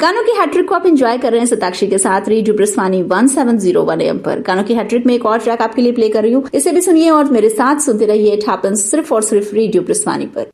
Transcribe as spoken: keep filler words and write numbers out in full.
गानों की हैट्रिक को आप एंजॉय कर रहे हैं सताक्षी के साथ radio ब्रिस्वानी one seven zero one M पर। गानों की हैट्रिक में एक और ट्रैक आपके लिए प्ले कर रही हूँ, इसे भी सुनिए और मेरे साथ सुनते रहिए। इट हैपेंस सिर्फ और सिर्फ रेडियो ब्रिस्वानी पर।